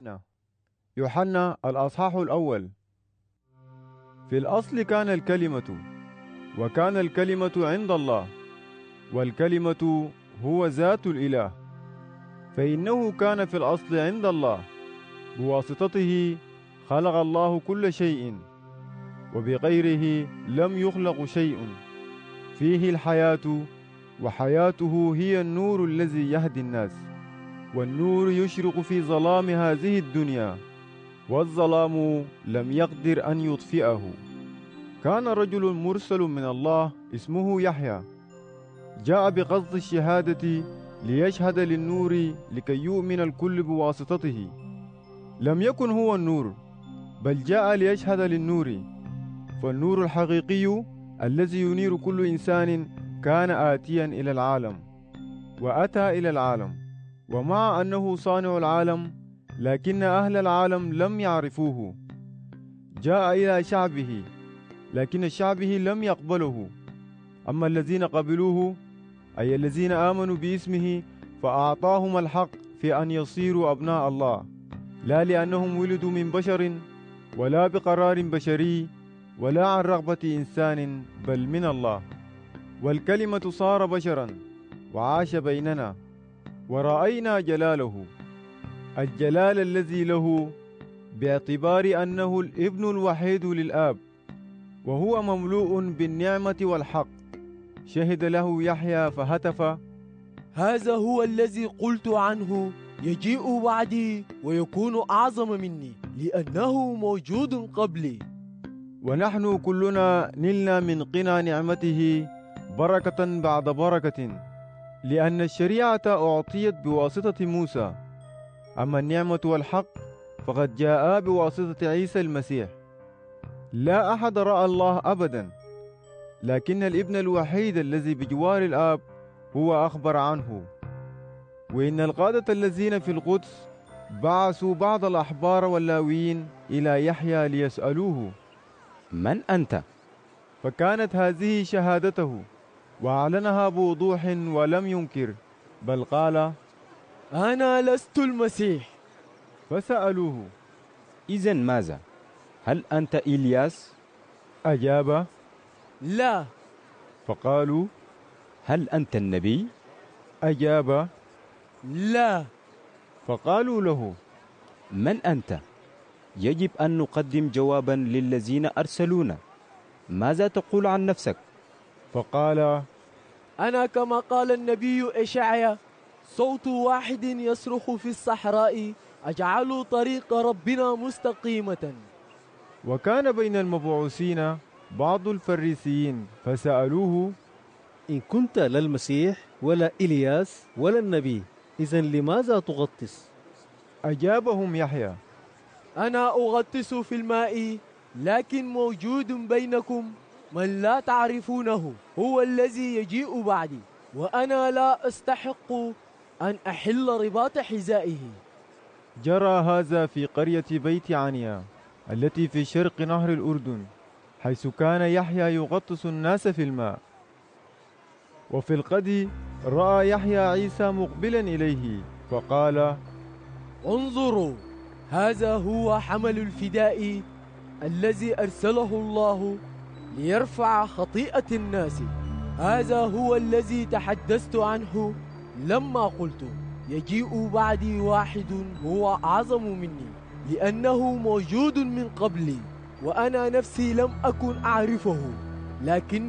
يوحنا الأصحاح الأول. في الأصل كان الكلمة، وكان الكلمة عند الله، والكلمة هو ذات الإله، فإنه كان في الأصل عند الله، بواسطته خلق الله كل شيء، وبغيره لم يخلق شيء. فيه الحياة، وحياته هي النور الذي يهدي الناس. والنور يشرق في ظلام هذه الدنيا، والظلام لم يقدر أن يطفئه. كان رجل مرسل من الله اسمه يحيى، جاء بقصد الشهادة ليشهد للنور لكي يؤمن الكل بواسطته. لم يكن هو النور، بل جاء ليشهد للنور. فالنور الحقيقي الذي ينير كل إنسان كان آتيا إلى العالم، وأتى إلى العالم، ومع أنه صانع العالم، لكن أهل العالم لم يعرفوه. جاء إلى شعبه، لكن شعبه لم يقبله. أما الذين قبلوه، أي الذين آمنوا باسمه، فأعطاهم الحق في أن يصيروا أبناء الله، لا لأنهم ولدوا من بشر، ولا بقرار بشري، ولا عن رغبة إنسان، بل من الله. والكلمة صار بشرا وعاش بيننا، ورأينا جلاله، الجلال الذي له، باعتبار أنه الابن الوحيد للآب، وهو مملوء بالنعمة والحق. شهد له يحيى فهتف: هذا هو الذي قلت عنه، يجيء بعدي ويكون أعظم مني، لأنه موجود قبلي. ونحن كلنا نلنا من قنا نعمته بركة بعد بركة، لأن الشريعة أعطيت بواسطة موسى، أما النعمة والحق فقد جاءا بواسطة عيسى المسيح. لا أحد رأى الله أبدا، لكن الابن الوحيد الذي بجوار الآب هو أخبر عنه. وإن القادة الذين في القدس بعثوا بعض الأحبار واللاويين إلى يحيى ليسألوه: من أنت؟ فكانت هذه شهادته، وأعلنها بوضوح ولم ينكر، بل قال: أنا لست المسيح. فسألوه: إذن ماذا؟ هل أنت إلياس؟ أجاب: لا. فقالوا: هل أنت النبي؟ أجاب: لا. فقالوا له: من أنت؟ يجب أن نقدم جوابا للذين أرسلونا. ماذا تقول عن نفسك؟ فقال: أنا كما قال النبي إشعيا: صوت واحد يصرخ في الصحراء، أجعلوا طريق ربنا مستقيمة. وكان بين المبعوثين بعض الفريسيين، فسألوه: إن كنت لا المسيح ولا إلياس ولا النبي، إذن لماذا تغطس؟ أجابهم يحيى: أنا أغطس في الماء، لكن موجود بينكم من لا تعرفونه، هو الذي يجيء بعدي، وأنا لا أستحق أن أحل رباط حذائه. جرى هذا في قرية بيت عنيا التي في شرق نهر الأردن، حيث كان يحيى يغطس الناس في الماء. وفي الغد رأى يحيى عيسى مقبلا إليه، فقال: انظروا، هذا هو حمل الفداء الذي أرسله الله ليرفع خطيئة الناس. هذا هو الذي تحدثت عنه لما قلت: يجيء بعدي واحد هو أعظم مني، لأنه موجود من قبلي، وأنا نفسي لم أكن أعرفه، لكن